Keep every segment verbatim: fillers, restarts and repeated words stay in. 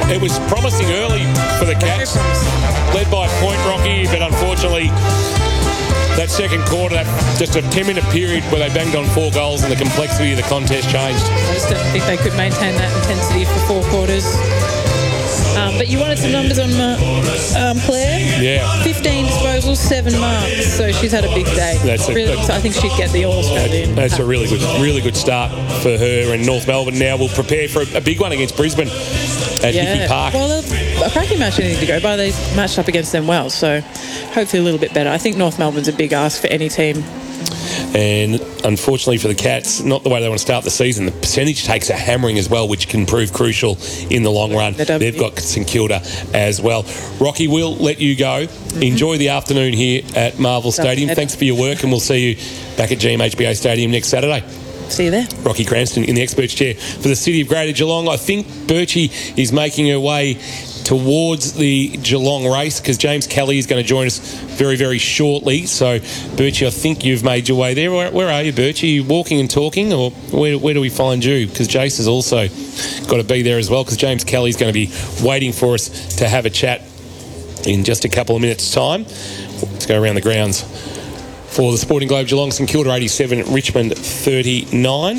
it was promising early for the Cats, led by Point Rocky, but unfortunately that second quarter, that just a ten-minute period where they banged on four goals and the complexity of the contest changed. I just don't think they could maintain that intensity for four quarters. Um, but you wanted some numbers on um, Claire? Yeah. fifteen disposals, seven marks. So she's had a big day. That's a, really, that's, I think she'd get the All-Australian. That's a really good, really good start for her. And North Melbourne now will prepare for a, a big one against Brisbane at yeah. Hickey Park. Well, a cracking match they need to go by. They matched up against them well, so hopefully a little bit better. I think North Melbourne's a big ask for any team. And unfortunately for the Cats, not the way they want to start the season. The percentage takes a hammering as well, which can prove crucial in the long run. They've got St Kilda as well. Rocky, we'll let you go. Mm-hmm. Enjoy the afternoon here at Marvel Stadium. Thanks for your work, and we'll see you back at G M H B A Stadium next Saturday. See you there. Rocky Cranston in the experts chair for the City of Greater Geelong. I think Birchie is making her way towards the Geelong race because James Kelly is going to join us very, very shortly. So, Birchie, I think you've made your way there. Where, where are you, Birchie? Are you walking and talking, or where, where do we find you? Because Jace has also got to be there as well because James Kelly is going to be waiting for us to have a chat in just a couple of minutes' time. Let's go around the grounds for the Sporting Globe. Geelong, St Kilda eighty-seven, Richmond thirty-nine.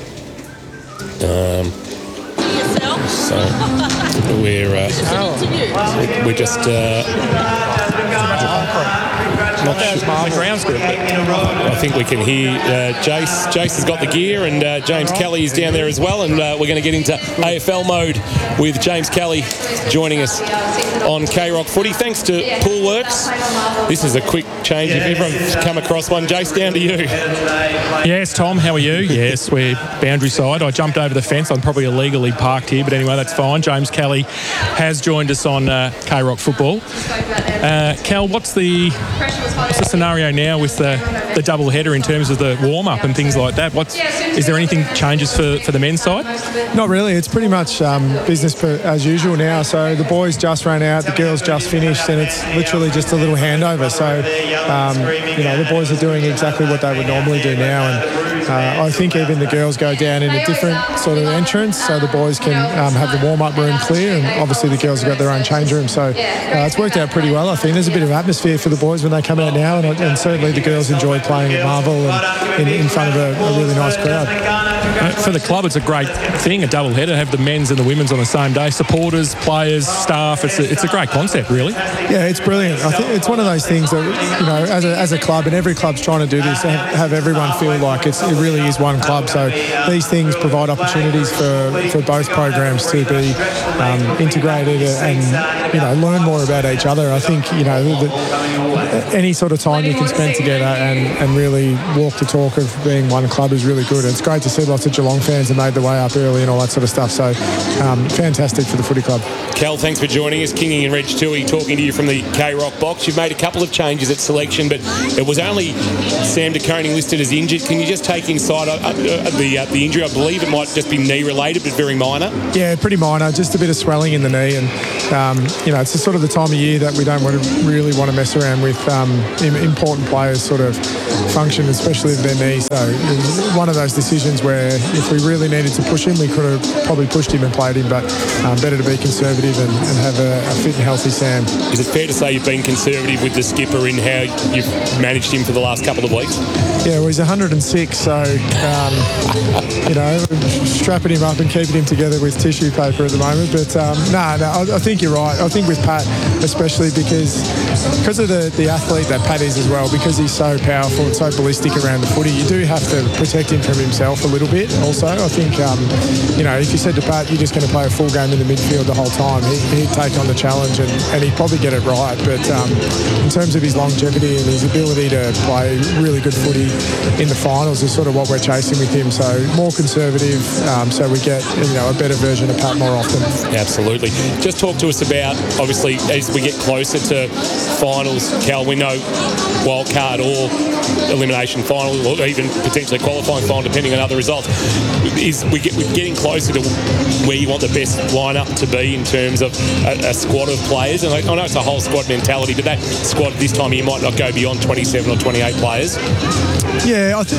Um, so we're uh, we're just uh, not sure. The ground's good. I think we can hear uh, Jace. Jace has got the gear, and uh, James Kelly is down there as well. And uh, we're going to get into A F L mode with James Kelly joining us on K-Rock Footy. Thanks to Poolworks. This is a quick change. If everyone's come across one, Jace, down to you. Yes, Tom, how are you? Yes, we're boundary side. I jumped over the fence. I'm probably illegally parked here, but anyway, that's fine. James Kelly has joined us on uh, K-Rock Football. Uh, Cal, what's the what's the scenario now with the, the double header in terms of the warm-up and things like that? What's, is there anything changes for, for the men's side? Not really. It's pretty much um, business per, as usual now. So the boys just ran out, the girls just finished, and it's literally just a little handover. So, um, you know, the boys are doing exactly what they would normally do now. And uh, I think even the girls go down in a different sort of entrance so the boys can um, have the warm-up room clear, and obviously the girls have got their own change room. So uh, it's worked out pretty well. I think there's a bit of atmosphere for the boys when they come out now, and, and certainly the girls enjoy playing at Marvel and in, in front of a, a really nice crowd. Uh, for the club, it's a great thing, a double header, have the men's and the women's on the same day. Supporters, players, staff, it's a, it's a great concept, really. Yeah, it's brilliant. I think it's one of those things that, you know, as a, as a club, and every club's trying to do this, have, have everyone feel like it's, it really is one club. So these things provide opportunities for, for both programs to be um, integrated and, you know, learn more about each other. I think, you know, the, any sort of time you can spend together and, and really walk the talk of being one club is really good. And it's great to see lots of Geelong fans have made their way up early and all that sort of stuff. So um, fantastic for the footy club. Cal, thanks for joining us. Kingy and Reg Toohey talking to you from the K-Rock box. You've made a couple of changes at selection, but it was only Sam De Koning listed as injured. Can you just take inside uh, uh, the uh, the injury? I believe it might just be knee related, but very minor. Yeah, pretty minor. Just a bit of swelling in the knee, and um, you know, it's the sort of the time of year that we don't want to really want to mess around with um, important players sort of function, especially with their knees. So it was one of those decisions where if we really needed to push him, we could have probably pushed him and played him, but um, better to be conservative and, and have a, a fit and healthy Sam. Is it fair to say you've been conservative with the skipper in how you've managed him for the last couple of weeks? Yeah, well, he's one hundred and six, so um, you know, strapping him up and keeping him together with tissue paper at the moment. But um, no, no, I, I think you're right. I think with Pat, especially because because of the, the athlete that Pat is as well, because he's so powerful and so ballistic around the footy, you do have to protect him from himself a little bit. Also, I think um, you know, if you said to Pat, you're just going to play a full game in the midfield the whole time, he, he'd take on the challenge and, and he'd probably get it right. But um, in terms of his longevity and his ability to play really good footy in the finals is sort of what we're chasing with him. So more conservative, um, so we get, you know, a better version of Pat more often. Absolutely. Just talk to us about, obviously, as we get closer to finals, Cal, we know wild card or elimination final, or even potentially qualifying final, depending on other results. Is we get, we're getting closer to where you want the best lineup to be in terms of a, a squad of players. And I know it's a whole squad mentality, but that squad this time you might not go beyond twenty-seven or twenty-eight players. Yeah, I th- yeah,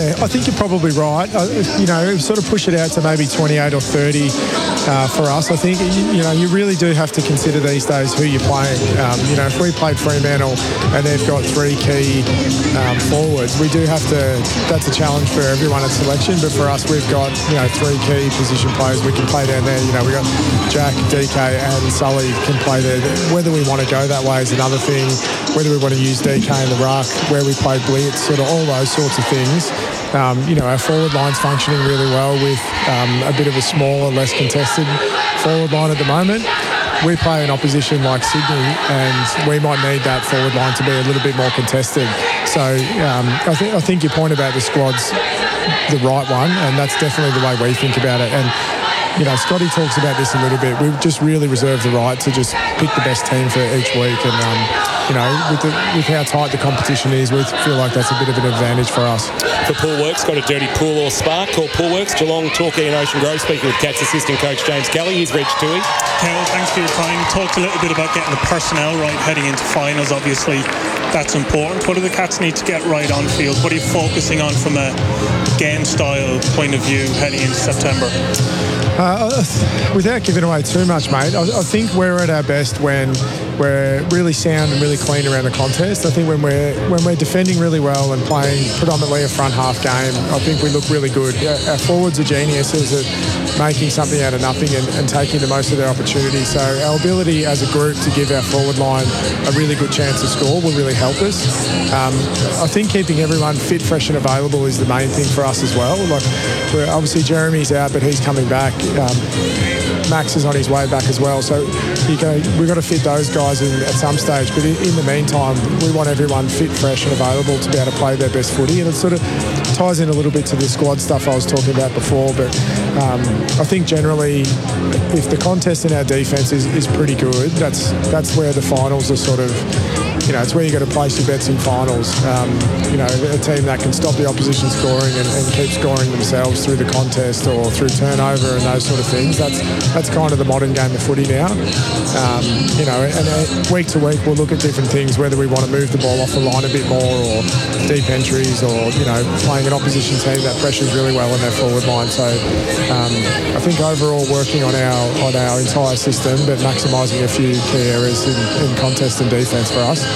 Yeah, I think you're probably right. Uh, you know, sort of push it out to maybe twenty-eight or thirty uh, for us. I think, you, you know, you really do have to consider these days who you're playing. Um, you know, if we played Fremantle and they've got three key um, forwards, we do have to, that's a challenge for everyone at selection, but for us, we've got, you know, three key position players we can play down there. You know, we've got Jack, D K and Sully can play there. Whether we want to go that way is another thing. Whether we want to use D K in the ruck, where we play blitz, sort of all those sorts of things. Um, you know, our forward line's functioning really well with um, a bit of a smaller, less contested forward line at the moment. We play an opposition like Sydney and we might need that forward line to be a little bit more contested. So um, I, th- I think your point about the squad's the right one, and that's definitely the way we think about it. And you know, Scotty talks about this a little bit. We've just really reserved the right to just pick the best team for each week. And, um, you know, with, the, with how tight the competition is, we feel like that's a bit of an advantage for us. For Pool Works, got a dirty pool or spark called Pool Works. Geelong, Torquay and Ocean Grove. Speaking with Cats assistant coach James Kelly. Here's Reg Toohey. Kel, thanks for your time. Talked a little bit about getting the personnel right heading into finals. Obviously, that's important. What do the Cats need to get right on field? What are you focusing on from a game style point of view heading into September? Uh, without giving away too much, mate, I, I think we're at our best when we're really sound and really clean around the contest. I think when we're when we're defending really well and playing predominantly a front half game, I think we look really good. Our, our forwards are geniuses at making something out of nothing and, and taking the most of their opportunities. So our ability as a group to give our forward line a really good chance to score will really help us. Um, I think keeping everyone fit, fresh and available is the main thing for us as well. Like, we're, obviously Jeremy's out, but he's coming back. Um, Max is on his way back as well, so you go, we've got to fit those guys in at some stage, but in, in the meantime we want everyone fit, fresh and available to be able to play their best footy, and it sort of ties in a little bit to the squad stuff I was talking about before. But um, I think generally if the contest in our defence is, is pretty good, that's that's where the finals are sort of, you know, it's where you got to place your bets in finals. Um, you know, a team that can stop the opposition scoring and, and keep scoring themselves through the contest or through turnover and those sort of things. That's that's kind of the modern game of footy now. Um, you know, and uh, week to week we'll look at different things, whether we want to move the ball off the line a bit more or deep entries or, you know, playing an opposition team that pressures really well in their forward line. So um, I think overall working on our on our entire system, but maximising a few key areas in, in contest and defence for us.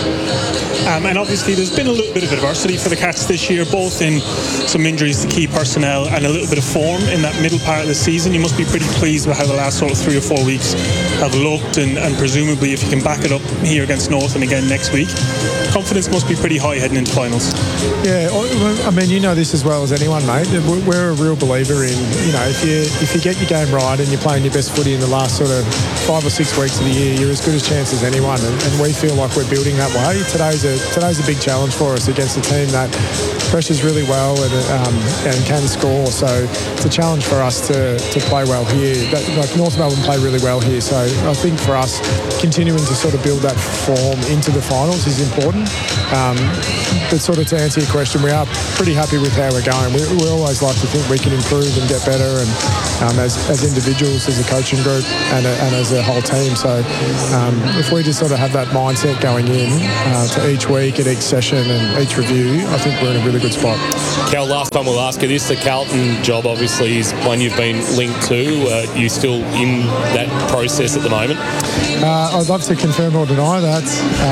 Um, and obviously there's been a little bit of adversity for the Cats this year, both in some injuries to key personnel and a little bit of form in that middle part of the season. You must be pretty pleased with how the last sort of three or four weeks have looked, and, and presumably if you can back it up here against North and again next week, confidence must be pretty high heading into finals. Yeah, I mean, you know this as well as anyone, mate. We're a real believer in, you know, if you if you get your game right and you're playing your best footy in the last sort of five or six weeks of the year, you're as good a chance as anyone, and, and we feel like we're building that way. Today's a today's a big challenge for us against a team that pressures really well and um, and can score. So it's a challenge for us to, to play well here. That, like North Melbourne play really well here, so I think for us continuing to sort of build that form into the finals is important. Um, but sort of to answer your question, we are pretty happy with how we're going. We, we always like to think we can improve and get better, and um, as, as individuals, as a coaching group, and, a, and as a whole team. So um, if we just sort of have that mindset going in uh, to each week, at each session and each review, I think we're in a really good spot. Cal, last time we'll ask you this, the Carlton job obviously is one you've been linked to. Uh, you still in that process at the moment? Uh, I'd love to confirm or deny that.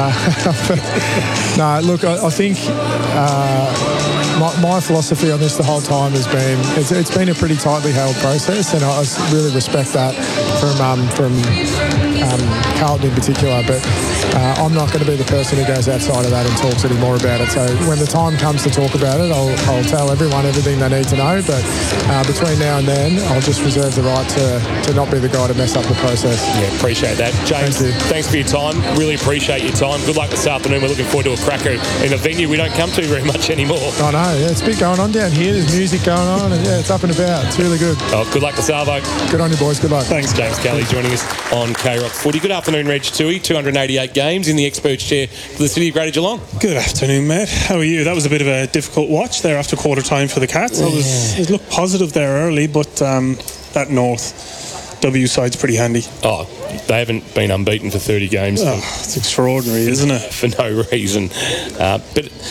Uh, no, look, I, I think uh, my, my philosophy on this the whole time has been it's, it's been a pretty tightly held process, and I really respect that from um, from um, Carlton in particular. But uh, I'm not going to be the person who goes outside of that and talks any more about it. So when the time comes to talk about it, I'll, I'll tell everyone everything they need to know. But uh, between now and then, I'll just reserve the right to, to not be the guy to mess up the process. Yeah, appreciate that. James, Thank you. Thanks for your time. Really appreciate your time. Good luck this afternoon. We're looking forward to a cracker in a venue we don't come to very much anymore. I know, yeah, it's a bit going on down here. There's music going on, and yeah, it's up and about. It's really good. Oh, good luck this Arvo. Good on you, boys. Good luck. Thanks, James Kelly, joining us on K-Rock Footy. Good afternoon, Reg Toohey. two hundred eighty-eight games in the experts chair for the City of Greater Geelong. Good afternoon, mate. How are you? That was a bit of a difficult watch there after quarter time for the Cats. Yeah. It, was, it looked positive there early, but um, that North W side's pretty handy. Oh, they haven't been unbeaten for thirty games. Oh, it's extraordinary, isn't it? For no reason. Uh, but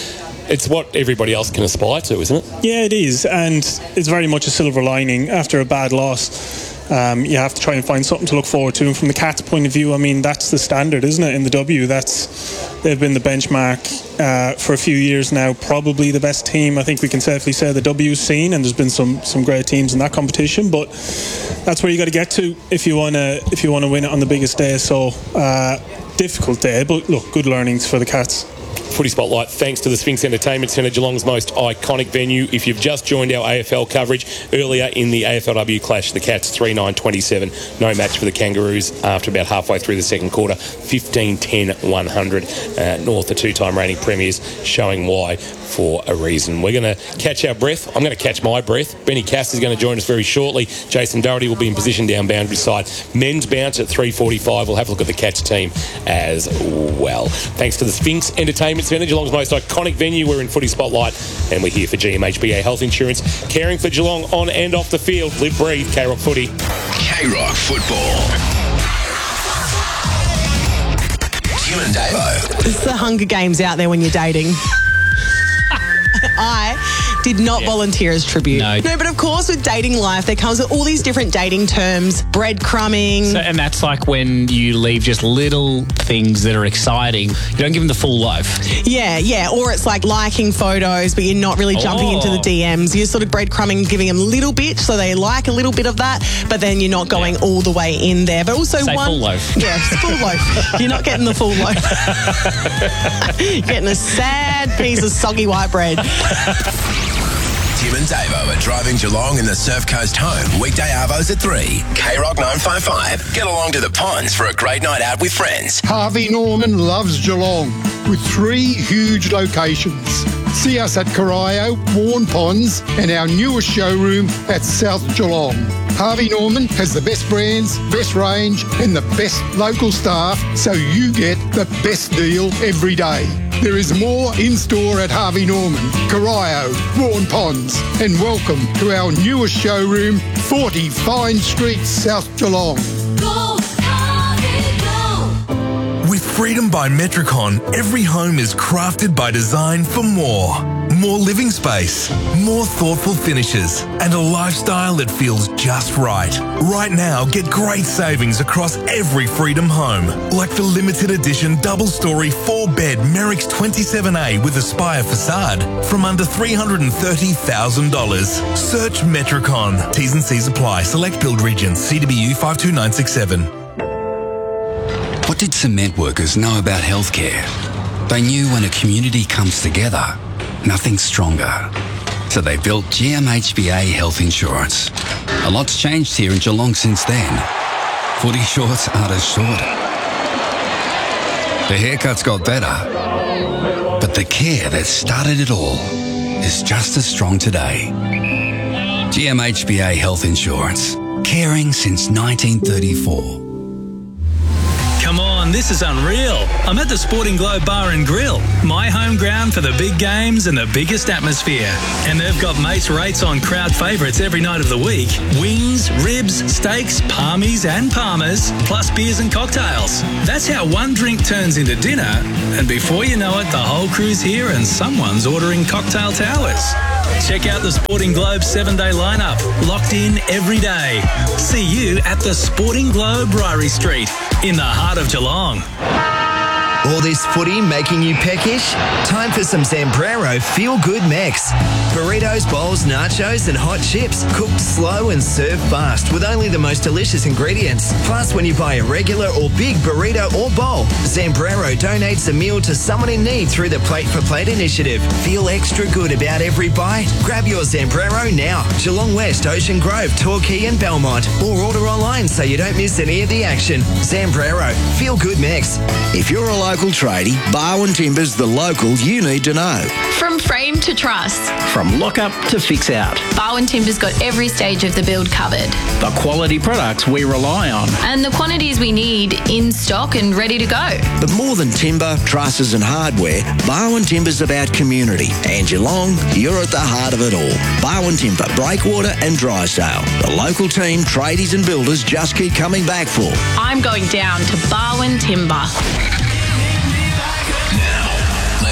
it's what everybody else can aspire to, isn't it? Yeah, it is, and it's very much a silver lining after a bad loss. Um, you have to try and find something to look forward to, and from the Cats' point of view, I mean, that's the standard, isn't it, in the W? That's they've been the benchmark uh, for a few years now, probably the best team I think we can safely say the W's seen, and there's been some some great teams in that competition, but that's where you got to get to if you want to if you want to win it on the biggest day. So uh, difficult day, but look, good learnings for the Cats. Footy Spotlight, thanks to the Sphinx Entertainment Centre, Geelong's most iconic venue. If you've just joined our A F L coverage, earlier in the A F L W clash, the Cats three nine twenty-seven, no match for the Kangaroos after about halfway through the second quarter, fifteen ten one hundred. Uh, North, the two-time reigning premiers, showing why for a reason. We're going to catch our breath. I'm going to catch my breath. Benny Cass is going to join us very shortly. Jason Doherty will be in position down boundary side. Men's bounce at three forty-five. We'll have a look at the Cats team as well. Thanks to the Sphinx Entertainment Centre, Geelong's most iconic venue. We're in Footy Spotlight, and we're here for G M H B A Health Insurance, caring for Geelong on and off the field. Live, breathe, K-Rock Footy. K-Rock Football. Tim and Davo. It's the Hunger Games out there when you're dating. I did not yeah. volunteer as tribute. No. No, but of course with dating life, there comes with all these different dating terms, breadcrumbing. So, and that's like when you leave just little things that are exciting. You don't give them the full loaf. Yeah, yeah. Or it's like liking photos, but you're not really jumping oh. into the D Ms. You're sort of breadcrumbing, giving them a little bit, so they like a little bit of that, but then you're not going yeah. all the way in there. But also Say one... full loaf. Yeah, full loaf. You're not getting the full loaf. You're getting a sad piece of soggy white bread. Tim and Davo are driving Geelong in the Surf Coast home. Weekday arvos at three. K-Rock nine five five. Get along to the ponds for a great night out with friends. Harvey Norman loves Geelong with three huge locations. See us at Corio, Warren Ponds, and our newest showroom at South Geelong. Harvey Norman has the best brands, best range, and the best local staff, so you get the best deal every day. There is more in-store at Harvey Norman, Corio, Warren Ponds, and welcome to our newest showroom, forty Fine Street, South Geelong. Go, Harvey, go! With Freedom by Metricon, every home is crafted by design for more. More living space, more thoughtful finishes, and a lifestyle that feels just right. Right now, get great savings across every Freedom home, like the limited edition double-storey four-bed Merrick's twenty-seven A with Aspire facade from under three hundred thirty thousand dollars. Search Metricon. T's and C's apply. Select build regions. C W U five two nine six seven. What did cement workers know about healthcare? They knew when a community comes together, nothing's stronger. So they built G M H B A Health Insurance. A lot's changed here in Geelong since then. Footy shorts aren't as short. The haircuts got better. But the care that started it all is just as strong today. G M H B A Health Insurance. Caring since nineteen thirty-four. Come on, this is unreal. I'm at the Sporting Globe Bar and Grill, my home ground for the big games and the biggest atmosphere. And they've got mates rates on crowd favourites every night of the week. Wings, ribs, steaks, palmies and palmers, plus beers and cocktails. That's how one drink turns into dinner. And before you know it, the whole crew's here and someone's ordering cocktail towers. Check out the Sporting Globe seven-day lineup, locked in every day. See you at the Sporting Globe, Ryrie Street, in the heart of Geelong. All this footy making you peckish? Time for some Zambrero Feel Good Mex. Burritos, bowls, nachos and hot chips, cooked slow and served fast with only the most delicious ingredients. Plus, when you buy a regular or big burrito or bowl, Zambrero donates a meal to someone in need through the Plate for Plate initiative. Feel extra good about every bite? Grab your Zambrero now. Geelong West, Ocean Grove, Torquay and Belmont. Or order online so you don't miss any of the action. Zambrero Feel Good Mex. If you're a local tradie, Barwon Timber's the local you need to know. From frame to truss. From lock-up to fix-out. Barwon Timber's got every stage of the build covered. The quality products we rely on. And the quantities we need in stock and ready to go. But more than timber, trusses and hardware, Barwon Timber's about community. And Geelong, you're at the heart of it all. Barwon Timber, Breakwater and Drysdale. The local team, tradies and builders just keep coming back for. I'm going down to Barwon Timber. Let's get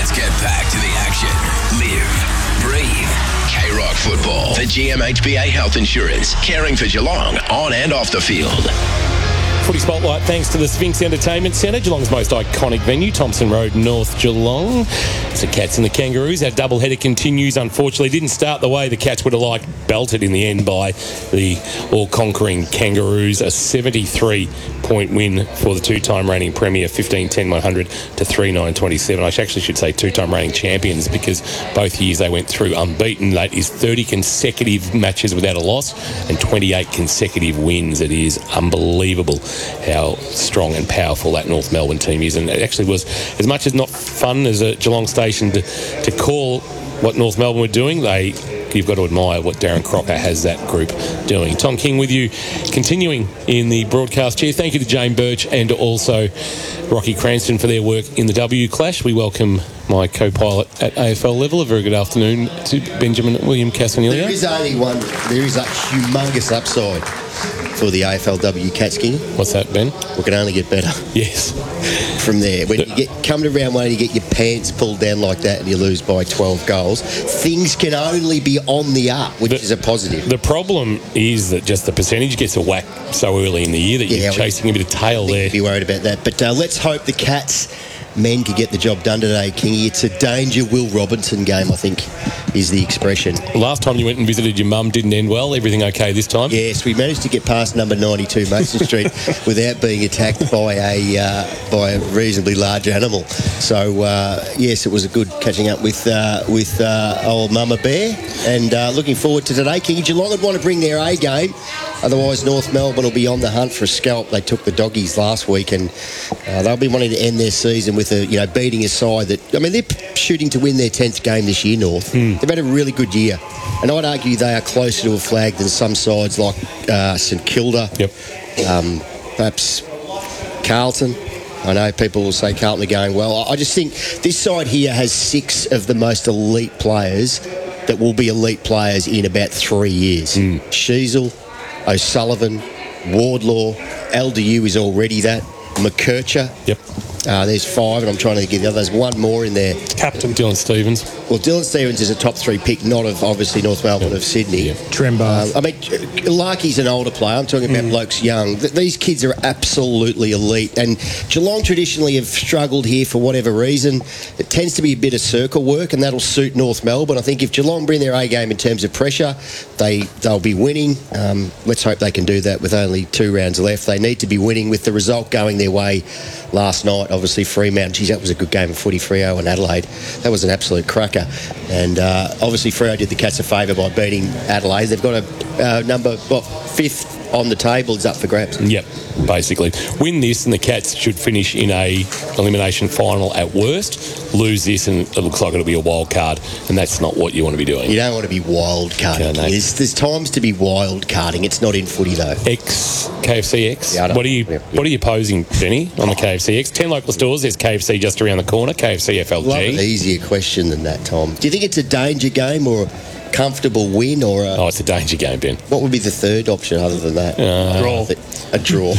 back to the action. Live, breathe. K-Rock Football for G M H B A Health Insurance. Caring for Geelong on and off the field. Footy Spotlight thanks to the Sphinx Entertainment Centre, Geelong's most iconic venue, Thompson Road, North Geelong. It's the Cats and the Kangaroos. Our doubleheader continues. Unfortunately, didn't start the way the Cats would have liked. Belted in the end by the all-conquering Kangaroos. A seventy-three point win for the two-time reigning Premier, fifteen ten one hundred to three nine twenty-seven. I actually should say two-time reigning champions because both years they went through unbeaten. That is thirty consecutive matches without a loss and twenty-eight consecutive wins. It is unbelievable how strong and powerful that North Melbourne team is. And it actually was, as much as not fun as a Geelong station to, to call what North Melbourne were doing, they you've got to admire what Darren Crocker has that group doing. Tom King with you, continuing in the broadcast chair. Thank you to Jane Birch and also Rocky Cranston for their work in the W Clash. We welcome my co-pilot at A F L level. A very good afternoon to Benjamin William Casanillo. There is only one, there is a humongous upside for the A F L W Cats, King. What's that, Ben? We can only get better. Yes. From there. When you get come to round one and you get your pants pulled down like that and you lose by twelve goals, things can only be on the up, which the, is a positive. The problem is that just the percentage gets a whack so early in the year that yeah, you're chasing a bit of tail there. Be worried about that. But uh, let's hope the Cats men can get the job done today, Kingy. It's a danger Will Robinson game, I think, is the expression. Last time you went and visited your mum didn't end well. Everything okay this time? Yes, we managed to get past number ninety-two Mason Street without being attacked by a uh, by a reasonably large animal. So uh, yes, it was a good catching up with uh, with uh, old Mama Bear, and uh, looking forward to today. Kingy, Geelong would want to bring their A game. Otherwise, North Melbourne will be on the hunt for a scalp. They took the doggies last week, and uh, they'll be wanting to end their season with a you know beating a side that I mean they're shooting to win their tenth game this year. North, mm. they've had a really good year, and I'd argue they are closer to a flag than some sides like uh, St Kilda. Yep. Um, perhaps Carlton. I know people will say Carlton are going well. I just think this side here has six of the most elite players that will be elite players in about three years. Mm. Sheasel, O'Sullivan, Wardlaw, L D U is already that. McKercher. Yep. Uh, there's five, and I'm trying to get the others. One more in there. Captain Dylan Stevens. Well, Dylan Stevens is a top three pick, not of obviously North Melbourne, yep. of Sydney. Yep. Trembar. Um, I mean, Larky's an older player. I'm talking about mm. blokes young. Th- these kids are absolutely elite, and Geelong traditionally have struggled here for whatever reason. It tends to be a bit of circle work, and that'll suit North Melbourne. I think if Geelong bring their A game in terms of pressure, they they'll be winning. Um, let's hope they can do that with only two rounds left. They need to be winning with the result going their way last night. Obviously, Fremantle. Geez, that was a good game of footy. Freo and Adelaide. That was an absolute cracker. And uh, obviously, Freo did the Cats a favour by beating Adelaide. They've got a uh, number what, fifth on the table. It's up for grabs. Yep, basically. Win this and the Cats should finish in a elimination final at worst. Lose this and it looks like it'll be a wild card, and that's not what you want to be doing. You don't want to be wild carding. No, no. There's, there's times to be wild carding. It's not in footy though. X K F C X. Yeah, what are you yeah, yeah. What are you posing, Benny, on the K F C X? Ten local stores. There's K F C just around the corner. K F C F L G. Love an easier question than that, Tom. Do you think it's a danger game or a comfortable win or a... Oh, it's a danger game, Ben. What would be the third option other than that? Uh, draw. A draw.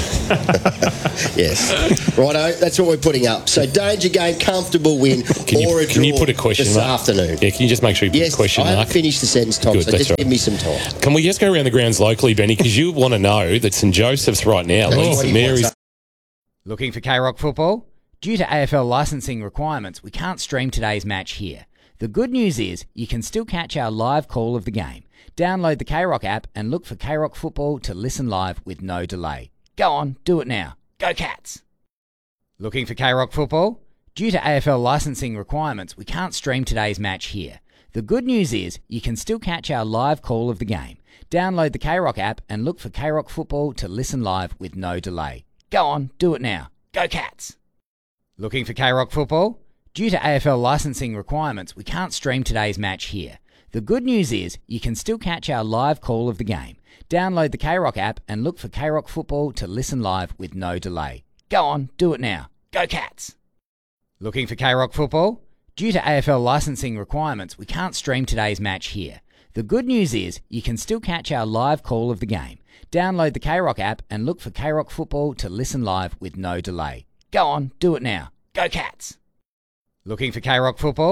Yes. Righto, that's what we're putting up. So danger game, comfortable win, can you, or a can draw you put a question this mark? afternoon. Yeah, can you just make sure you put yes, a question I mark? haven't finished the sentence, Tom, Good, so that's just right. give me some time. Can we just go around the grounds locally, Benny? Because you want to know that St Joseph's right now, Oh, St Mary's... Looking for K-Rock football? Due to A F L licensing requirements, we can't stream today's match here. The good news is you can still catch our live call of the game. Download the K-Rock app and look for K-Rock football to listen live with no delay. Go on, do it now. Go Cats! Looking for K-Rock football? Due to A F L licensing requirements, we can't stream today's match here. The good news is you can still catch our live call of the game. Download the K-Rock app and look for K-Rock football to listen live with no delay. Go on, do it now. Go Cats! Looking for K-Rock football? Due to A F L licensing requirements, we can't stream today's match here. The good news is you can still catch our live call of the game. Download the K-Rock app and look for K-Rock football to listen live with no delay. Go on, do it now. Go Cats! Looking for K-Rock football? Due to A F L licensing requirements, we can't stream today's match here. The good news is you can still catch our live call of the game. Download the K-Rock app and look for K-Rock football to listen live with no delay. Go on, do it now. Go Cats! Looking for K-Rock football?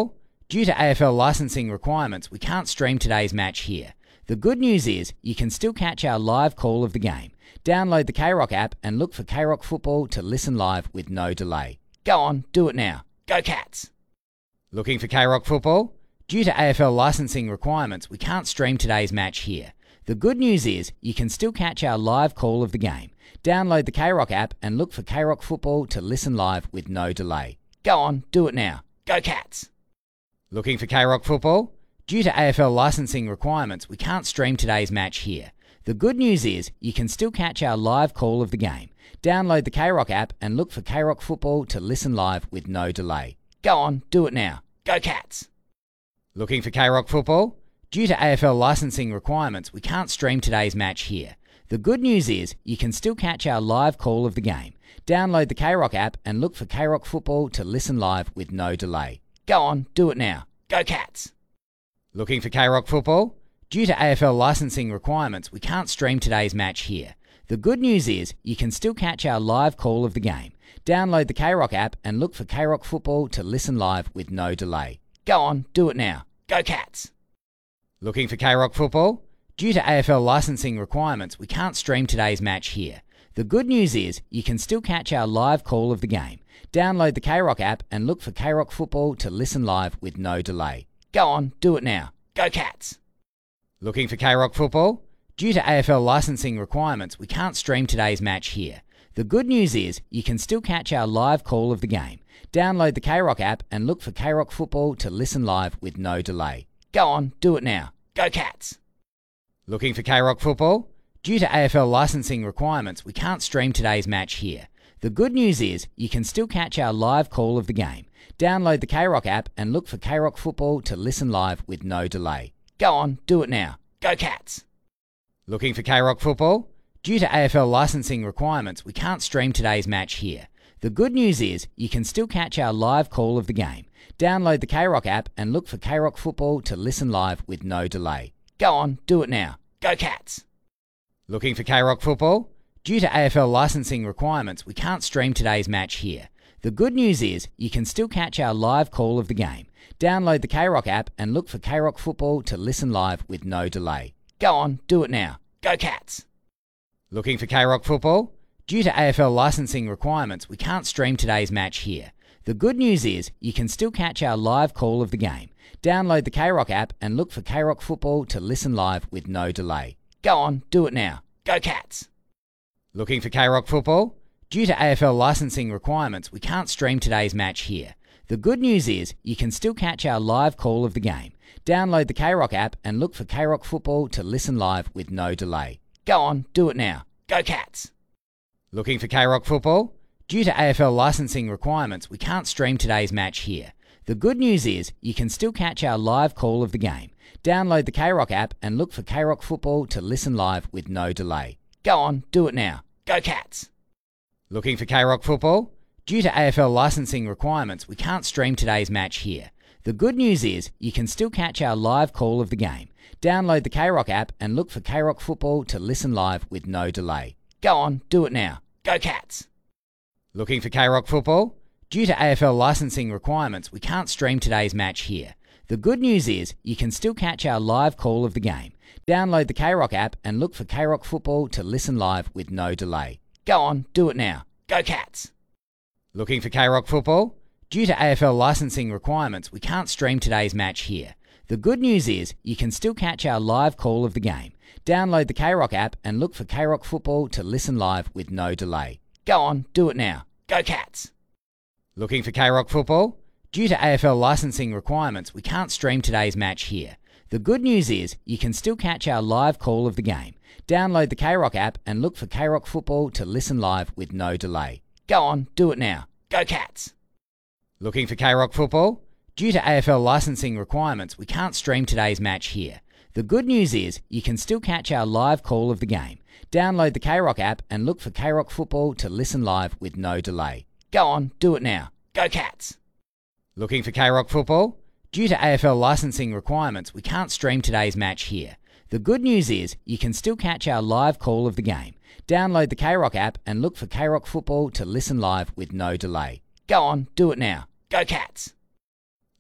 Due to A F L licensing requirements, we can't stream today's match here. The good news is you can still catch our live call of the game. Download the K-Rock app and look for K-Rock Football to listen live with no delay. Go on, do it now. Go Cats! Looking for K-Rock Football? Due to A F L licensing requirements, we can't stream today's match here. The good news is you can still catch our live call of the game. Download the K-Rock app and look for K-Rock Football to listen live with no delay. Go on, do it now. Go Cats! Looking for K-Rock Football? Due to A F L licensing requirements, we can't stream today's match here. The good news is you can still catch our live call of the game. Download the K-Rock app and look for K-Rock Football to listen live with no delay. Go on, do it now. Go Cats! Looking for K-Rock Football? Due to A F L licensing requirements, we can't stream today's match here. The good news is you can still catch our live call of the game. Download the K-Rock app and look for K-Rock Football to listen live with no delay. Go on, do it now. Go Cats! Looking for K-Rock Football? Due to A F L licensing requirements, we can't stream today's match here. The good news is you can still catch our live call of the game. Download the K-Rock app and look for K-Rock Football to listen live with no delay. Go on, do it now. Go Cats! Looking for K-Rock Football? Due to A F L licensing requirements, we can't stream today's match here. The good news is you can still catch our live call of the game. Download the K-Rock app and look for K-Rock Football to listen live with no delay. Go on, do it now. Go Cats! Looking for K-Rock Football? Due to A F L licensing requirements, we can't stream today's match here. The good news is you can still catch our live call of the game. Download the K-Rock app and look for K-Rock Football to listen live with no delay. Go on, do it now. Go Cats! Looking for K-Rock Football? Due to A F L licensing requirements, we can't stream today's match here. The good news is you can still catch our live call of the game. Download the K-Rock app and look for K-Rock Football to listen live with no delay. Go on, do it now. Go Cats! Looking for K-Rock Football? Due to A F L licensing requirements, we can't stream today's match here. The good news is you can still catch our live call of the game. Download the K-Rock app and look for K-Rock Football to listen live with no delay. Go on, do it now. Go Cats! Looking for K-Rock Football? Due to A F L licensing requirements, we can't stream today's match here. The good news is you can still catch our live call of the game. Download the K-Rock app and look for K-Rock Football to listen live with no delay. Go on, do it now. Go Cats! Looking for K-Rock Football? Due to A F L licensing requirements, we can't stream today's match here. The good news is you can still catch our live call of the game. Download the K-Rock app and look for K-Rock Football to listen live with no delay. Go on, do it now. Go Cats! Looking for K-Rock Football? Due to A F L licensing requirements, we can't stream today's match here. The good news is you can still catch our live call of the game. Download the K-Rock app and look for K-Rock Football to listen live with no delay. Go on, do it now. Go Cats! Looking for K-Rock Football? Due to A F L licensing requirements, we can't stream today's match here. The good news is you can still catch our live call of the game. Download the K-Rock app and look for K-Rock Football to listen live with no delay. Go on, do it now. Go Cats! Looking for K-Rock Football? Due to A F L licensing requirements, we can't stream today's match here. The good news is you can still catch our live call of the game. Download the K-Rock app and look for K-Rock Football to listen live with no delay. Go on, do it now. Go Cats! Looking for K-Rock Football? Due to A F L licensing requirements, we can't stream today's match here. The good news is you can still catch our live call of the game. Download the K-Rock app and look for K-Rock Football to listen live with no delay. Go on, do it now. Go Cats! Looking for K-Rock Football? Due to A F L licensing requirements, we can't stream today's match here. The good news is you can still catch our live call of the game. Download the K-Rock app and look for K-Rock Football to listen live with no delay. Go on, do it now. Go Cats! Looking for K-Rock Football? Due to A F L licensing requirements, we can't stream today's match here. The good news is you can still catch our live call of the game. Download the K-Rock app and look for K-Rock Football to listen live with no delay. Go on, do it now. Go Cats! Looking for K-Rock Football? Due to A F L licensing requirements, we can't stream today's match here. The good news is you can still catch our live call of the game. Download the K-Rock app and look for K-Rock Football to listen live with no delay. Go on, do it now. Go Cats! Looking for K-Rock Football? Due to A F L licensing requirements, we can't stream today's match here. The good news is you can still catch our live call of the game. Download the K-Rock app and look for K-Rock Football to listen live with no delay. Go on, do it now. Go Cats!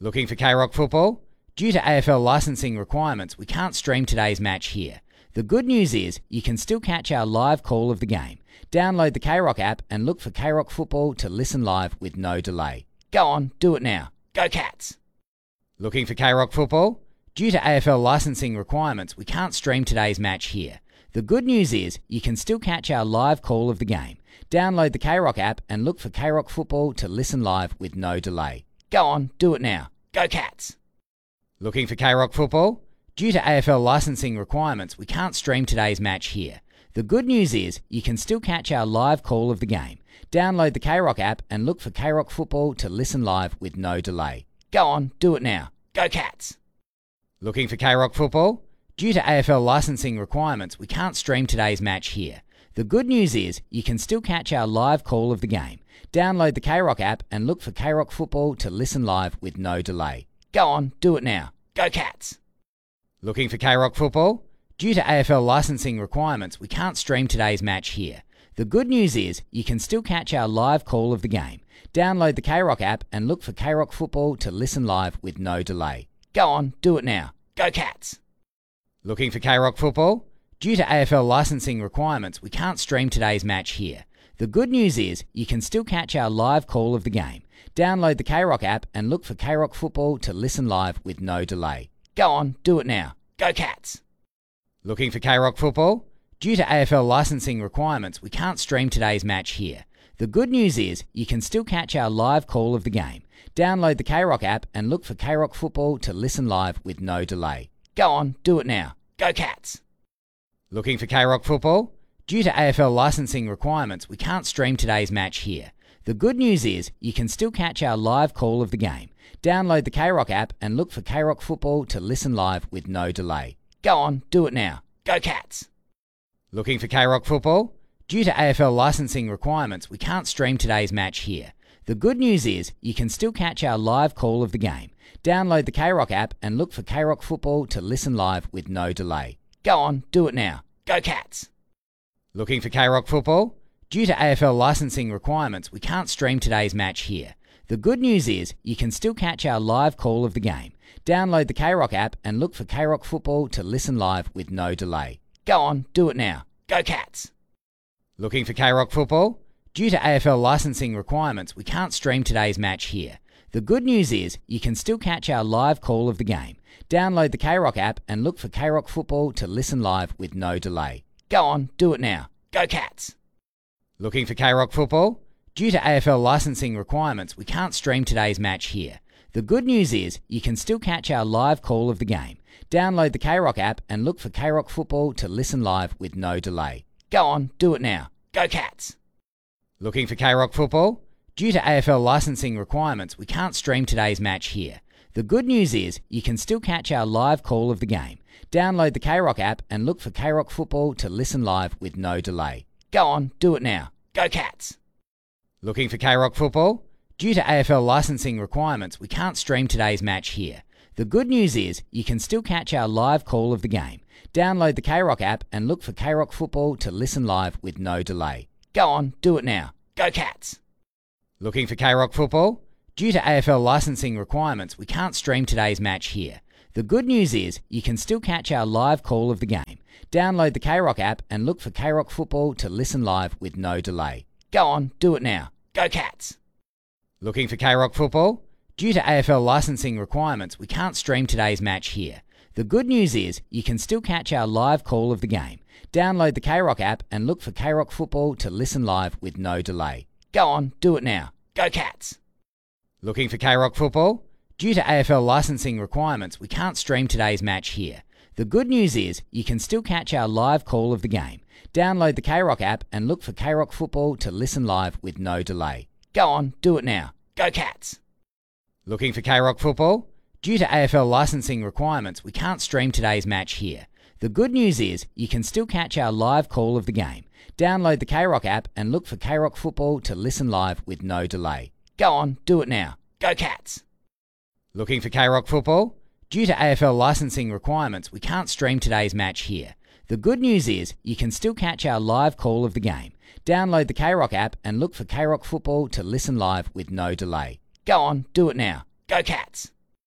Looking for K-Rock football? Due to A F L licensing requirements, we can't stream today's match here. The good news is you can still catch our live call of the game. Download the K-Rock app and look for K-Rock football to listen live with no delay. Go on, do it now. Go Cats! Looking for K-Rock football? Due to A F L licensing requirements, we can't stream today's match here. The good news is you can still catch our live call of the game. Download the K-Rock app and look for K-Rock football to listen live with no delay. Go on, do it now. Go Cats! Looking for K-Rock football? Due to A F L licensing requirements, we can't stream today's match here. The good news is you can still catch our live call of the game. Download the K-Rock app and look for K-Rock football to listen live with no delay. Go on, do it now. Go Cats! Looking for K-Rock football? Due to A F L licensing requirements, we can't stream today's match here. The good news is you can still catch our live call of the game. Download the K-Rock app and look for K-Rock football to listen live with no delay. Go on, do it now. Go Cats! Looking for K-Rock football? Due to A F L licensing requirements, we can't stream today's match here. The good news is you can still catch our live call of the game. Download the K-Rock app and look for K-Rock football to listen live with no delay. Go on, do it now. Go Cats! Looking for K-Rock football? Due to A F L licensing requirements, we can't stream today's match here. The good news is you can still catch our live call of the game. Download the K-Rock app and look for K-Rock football to listen live with no delay. Go on, do it now. Go Cats! Looking for K-Rock football? Due to A F L licensing requirements, we can't stream today's match here. The good news is you can still catch our live call of the game. Download the K-Rock app and look for K-Rock football to listen live with no delay. Go on, do it now. Go Cats! Looking for K-Rock football? Due to A F L licensing requirements, we can't stream today's match here. The good news is you can still catch our live call of the game. Download the K-Rock app and look for K-Rock football to listen live with no delay. Go on, do it now. Go Cats! Looking for K-Rock football? Due to A F L licensing requirements, we can't stream today's match here. The good news is you can still catch our live call of the game. Download the K-Rock app and look for K-Rock football to listen live with no delay. Go on, do it now. Go Cats! Looking for K-Rock football? Due to A F L licensing requirements, we can't stream today's match here. The good news is you can still catch our live call of the game. Download the K-Rock app and look for K-Rock football to listen live with no delay. Go on, do it now. Go Cats! Looking for K-Rock football? Due to A F L licensing requirements, we can't stream today's match here. The good news is you can still catch our live call of the game. Download the K-Rock app and look for K-Rock football to listen live with no delay. Go on, do it now. Go Cats! Looking for K-Rock football? Due to A F L licensing requirements, we can't stream today's match here. The good news is you can still catch our live call of the game. Download the K-Rock app and look for K-Rock football to listen live with no delay. Go on, do it now. Go Cats! Looking for K-Rock football? Due to A F L licensing requirements, we can't stream today's match here. The good news is you can still catch our live call of the game. Download the K-Rock app and look for K-Rock football to listen live with no delay. Go on, do it now. Go Cats! Looking for K-Rock football? Due to A F L licensing requirements, we can't stream today's match here. The good news is you can still catch our live call of the game. Download the K-Rock app and look for K-Rock football to listen live with no delay. Go on, do it now. Go Cats! Looking for K-Rock football? Due to A F L licensing requirements, we can't stream today's match here. The good news is you can still catch our live call of the game. Download the K-Rock app and look for K-Rock football to listen live with no delay. Go on, do it now. Go Cats! Looking for K-Rock football? Due to A F L licensing requirements, we can't stream today's match here. The good news is you can still catch our live call of the game. Download the K-Rock app and look for K-Rock football to listen live with no delay. Go on, do it now. Go Cats! Looking for K-Rock football? Due to A F L licensing requirements, we can't stream today's match here. The good news is you can still catch our live call of the game. Download the K-Rock app and look for K-Rock football to listen live with no delay. Go on, do it now. Go Cats! Looking for K-Rock football? Due to A F L licensing requirements, we can't stream today's match here. The good news is you can still catch our live call of the game. Download the K-Rock app and look for K-Rock football to listen live with no delay. Go on, do it now. Go Cats! Looking for K-Rock football? Due to A F L licensing requirements, we can't stream today's match here. The good news is you can still catch our live call of the game. Download the K-Rock app and look for K-Rock football to listen live with no delay. Go on, do it now. Go Cats!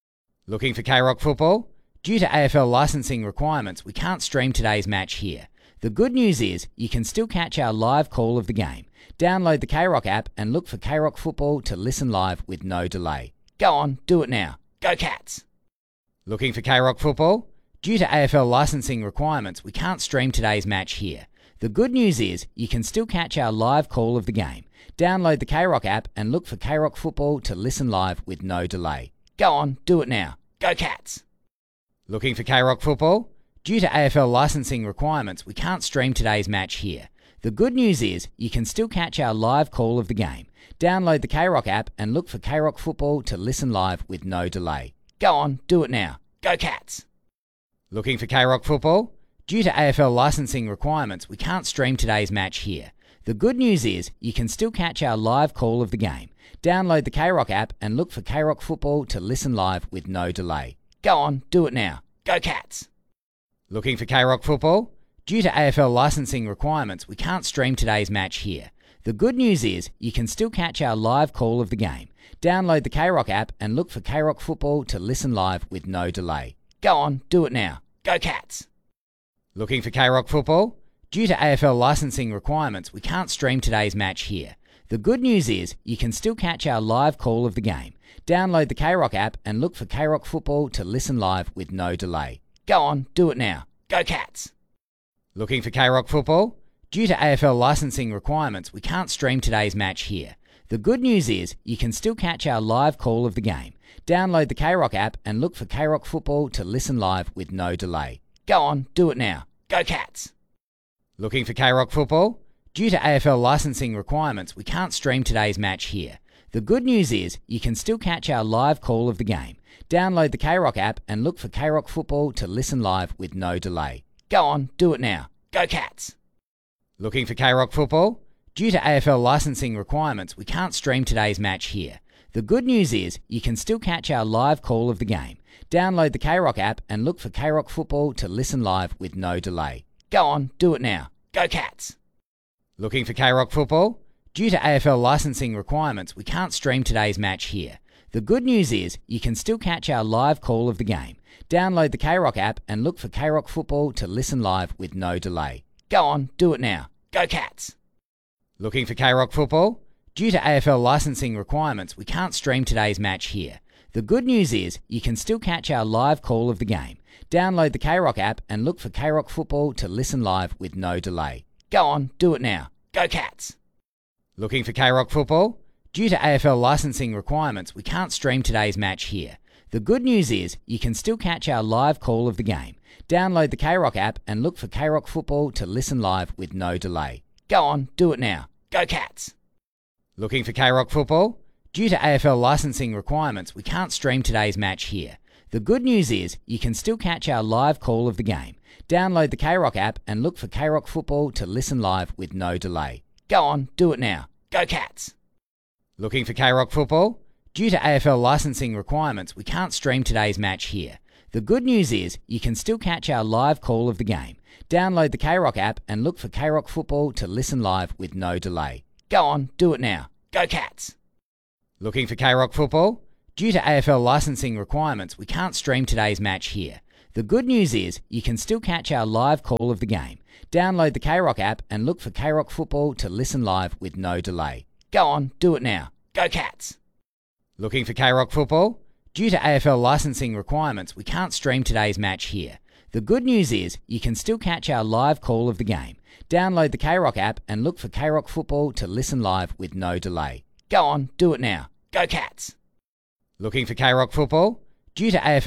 Looking for K-Rock football? Due to A F L licensing requirements, we can't stream today's match here. The good news is you can still catch our live call of the game. Download the K-Rock app and look for K-Rock football to listen live with no delay. Go on, do it now. Go Cats! Looking for K-Rock football? Due to A F L licensing requirements, we can't stream today's match here. The good news is you can still catch our live call of the game. Download the K-Rock app and look for K-Rock football to listen live with no delay. Go on, do it now. Go Cats! Looking for K-Rock football? Due to A F L licensing requirements, we can't stream today's match here. The good news is you can still catch our live call of the game. Download the K-Rock app and look for K-Rock football to listen live with no delay. Go on, do it now. Go Cats! Looking for K-Rock football? Due to A F L licensing requirements, we can't stream today's match here. The good news is you can still catch our live call of the game. Download the K-Rock app and look for K-Rock football to listen live with no delay. Go on, do it now. Go Cats! Looking for K-Rock football? Due to A F L licensing requirements, we can't stream today's match here. The good news is you can still catch our live call of the game. Download the K-Rock app and look for K-Rock football to listen live with no delay. Go on, do it now. Go Cats! Looking for K-Rock football? Due to A F L licensing requirements, we can't stream today's match here. The good news is you can still catch our live call of the game. Download the K-Rock app and look for K-Rock football to listen live with no delay. Go on, do it now. Go Cats! Looking for K-Rock football? Due to A F L licensing requirements, we can't stream today's match here. The good news is you can still catch our live call of the game. Download the K-Rock app and look for K-Rock football to listen live with no delay. Go on, do it now. Go Cats! Looking for K-Rock football? Due to A F L licensing requirements, we can't stream today's match here. The good news is you can still catch our live call of the game. Download the K-Rock app and look for K-Rock football to listen live with no delay. Go on, do it now. Go Cats! Looking for K-Rock football? Due to A F L licensing requirements, we can't stream today's match here. The good news is you can still catch our live call of the game. Download the K-Rock app and look for K-Rock football to listen live with no delay. Go on, do it now. Go Cats! Looking for K-Rock football? Due to A F L licensing requirements, we can't stream today's match here. The good news is you can still catch our live call of the game. Download the K-Rock app and look for K-Rock football to listen live with no delay. Go on, do it now. Go Cats! Looking for K-Rock football? Due to A F L licensing requirements, we can't stream today's match here. The good news is you can still catch our live call of the game. Download the K-Rock app and look for K-Rock football to listen live with no delay. Go on, do it now. Go Cats! Looking for K-Rock football? Due to A F L licensing requirements, we can't stream today's match here. The good news is you can still catch our live call of the game. Download the K-Rock app and look for K-Rock football to listen live with no delay. Go on, do it now. Go Cats! Looking for K-Rock football? Due to A F L licensing requirements, we can't stream today's match here. The good news is you can still catch our live call of the game. Download the K-Rock app and look for K-Rock football to listen live with no delay. Go on, do it now. Go Cats! Looking for K-Rock football? Due to A F L licensing requirements, we can't stream today's match here. The good news is you can still catch our live call of the game. Download the K-Rock app and look for K-Rock football to listen live with no delay. Go on, do it now. Go Cats! Looking for K-Rock football? Due to A F L licensing requirements, we can't stream today's match here. The good news is you can still catch our live call of the game. Download the K-Rock app and look for K-Rock football to listen live with no delay. Go on, do it now. Go Cats! Looking for K-Rock football? Due to A F L licensing requirements, we can't stream today's match here. The good news is you can still catch our live call of the game. Download the K-Rock app and look for K-Rock football to listen live with no delay. Go on, do it now. Go Cats! Looking for K-Rock football? Due to A F L